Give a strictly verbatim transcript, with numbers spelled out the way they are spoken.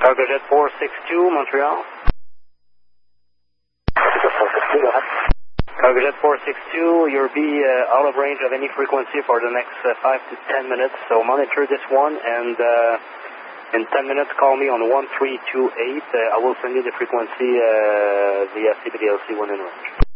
Cargojet four six two, Montreal. Cargojet four six two, you'll be uh, out of range of any frequency for the next uh, five to ten minutes, so monitor this one, and uh, in ten minutes call me on one three two eight. Uh, I will send you the frequency uh, via C B D L C when in range.